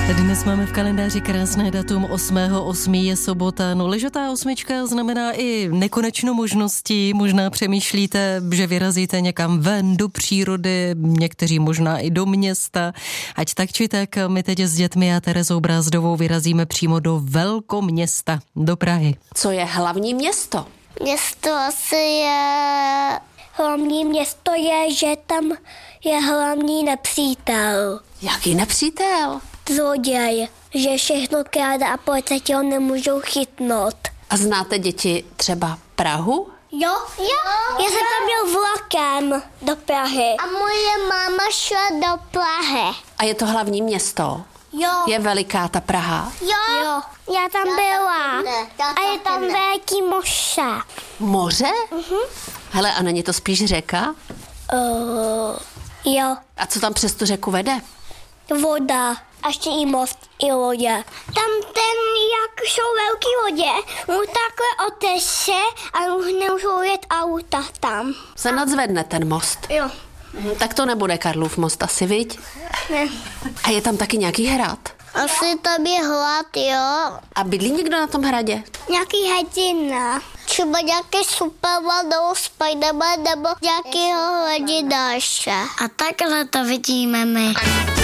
Dnes máme v kalendáři krásné datum 8.8. je sobota. No, ležatá osmička znamená i nekonečno možností. Možná přemýšlíte, že vyrazíte někam ven do přírody, někteří možná i do města. Ať tak či tak, my teď s dětmi a Terezou Brázdovou vyrazíme přímo do velkoměsta, do Prahy. Co je hlavní město? Město asi je... Hlavní město je, že tam je hlavní nepřítel. Jaký nepřítel? Zloděj, že všechno kráde a policajti ho nemůžou chytnout. A znáte děti třeba Prahu? Jo. Já jsem tam byl vlakem do Prahy. A moje máma šla do Prahy. A je to hlavní město? Jo. Je veliká ta Praha? Jo. Já tam byla. A je tam velký moře. Moře? Hele, a není to spíš řeka? Jo. A co tam přes tu řeku vede? Voda. A ještě i most, i lodě. Tam jak jsou velký lodě, mu takhle oteče a už nemůžou jet auta tam. Se nadzvedne ten most. Jo. Tak to nebude Karlův most asi, viď? Ne. A je tam taky nějaký hrad? Asi tam je hlad, jo. A bydlí někdo na tom hradě? Nějaký hrdina. Třeba nějaký Superman nebo Spiderman nebo nějakého hrdinaře. A takhle to vidíme my.